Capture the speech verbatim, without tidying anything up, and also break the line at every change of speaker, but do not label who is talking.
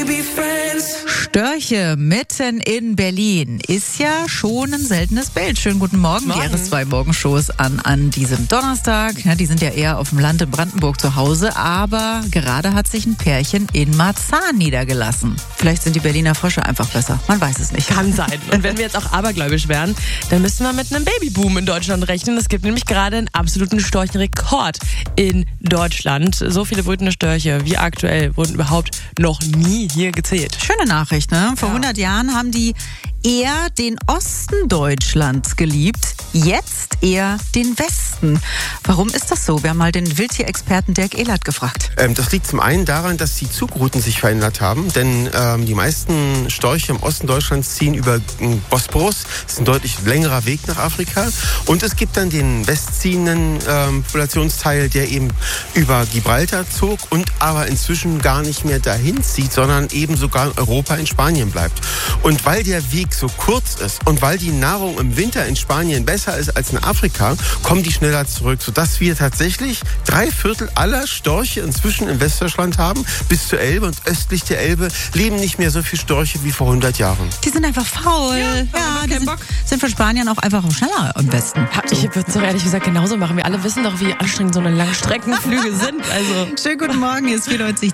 Störche mitten in Berlin ist ja schon ein seltenes Bild. Schönen guten Morgen,
Morgen.
Die R S zwei Morgenshows an, an diesem Donnerstag. Ja, die sind ja eher auf dem Land in Brandenburg zu Hause, aber gerade hat sich ein Pärchen in Marzahn niedergelassen. Vielleicht sind die Berliner Frösche einfach besser, man weiß es nicht.
Kann sein. Und wenn wir jetzt auch abergläubisch wären, dann müssten wir mit einem Babyboom in Deutschland rechnen. Es gibt nämlich gerade einen absoluten Storchenrekord in Deutschland. So viele brütende Störche wie aktuell wurden überhaupt noch nie hier gezählt.
Schöne Nachricht, ne? Vor
Ja.
hundert Jahren haben die eher den Osten Deutschlands geliebt, jetzt eher den Westen. Warum ist das so? Wir haben mal den Wildtierexperten Dirk Ehlert gefragt.
Ähm, das liegt zum einen daran, dass die Zugrouten sich verändert haben, denn ähm, die meisten Storche im Osten Deutschlands ziehen über den Bosporus. Das ist ein deutlich längerer Weg nach Afrika. Und es gibt dann den westziehenden ähm, Populationsteil, der eben über Gibraltar zog und aber inzwischen gar nicht mehr dahin zieht, sondern eben sogar in Europa, in Spanien bleibt. Und weil der Weg so kurz ist und weil die Nahrung im Winter in Spanien besser ist als in Afrika, kommen die schneller zurück, sodass wir tatsächlich drei Viertel aller Storche inzwischen in Westdeutschland haben, bis zur Elbe, und östlich der Elbe leben nicht mehr so viele Storche wie vor hundert Jahren.
Die sind einfach faul.
Ja, haben
die
keinen
sind,
Bock.
sind für Spaniern auch einfach auch schneller im Westen.
Ich würde es doch ehrlich gesagt genauso machen. Wir alle wissen doch, wie anstrengend so eine Langstreckenflüge sind. Also
Schönen guten Morgen, hier ist vierundneunzig